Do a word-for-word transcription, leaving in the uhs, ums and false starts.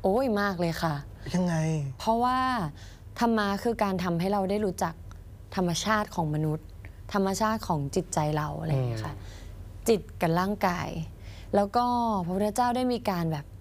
โอ้ยมากเลยค่ะยังไงเพราะว่าธรรมะคือการทำให้เราได้รู้จักธรรมชาติของมนุษย์ธรรมชาติของจิตใจเราอะไรอย่างเงี้ยค่ะจิตกับร่างกายแล้วก็พระพุทธเจ้าได้มีการแบบ